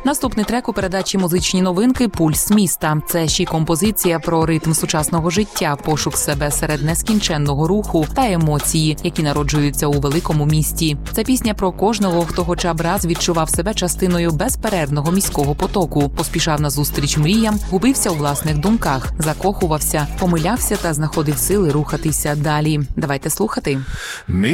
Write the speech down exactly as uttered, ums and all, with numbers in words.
Наступний трек у передачі «Музичні новинки» «Пульс міста». Це ще й композиція про ритм сучасного життя, пошук себе серед нескінченного руху та емоції, які народжуються у великому місті. Це пісня про кожного, хто хоча б раз відчував себе частиною безперервного міського потоку, поспішав назустріч мріям, губився у власних думках, закохувався, помилявся та знаходив сили рухатися далі. Давайте слухати. Ми